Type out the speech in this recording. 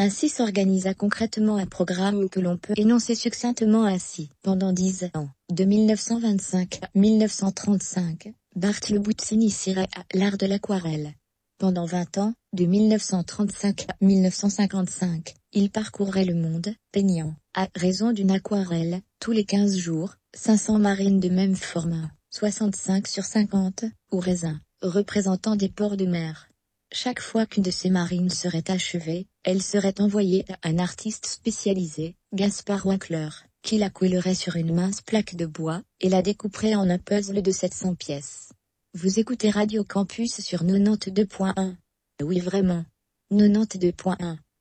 Ainsi s'organisa concrètement un programme que l'on peut énoncer succinctement ainsi. Pendant 10 ans, de 1925 à 1935, Barthelebout s'initierait à l'art de l'aquarelle. Pendant 20 ans, de 1935 à 1955, il parcourrait le monde, peignant, à raison d'une aquarelle, tous les 15 jours, 500 marines de même format, 65 sur 50, ou raisins, représentant des ports de mer. Chaque fois qu'une de ces marines serait achevée, elle serait envoyée à un artiste spécialisé, Gaspard Winkler, qui la coulerait sur une mince plaque de bois, et la découperait en un puzzle de 700 pièces. Vous écoutez Radio Campus sur 92.1. Oui vraiment. 92.1.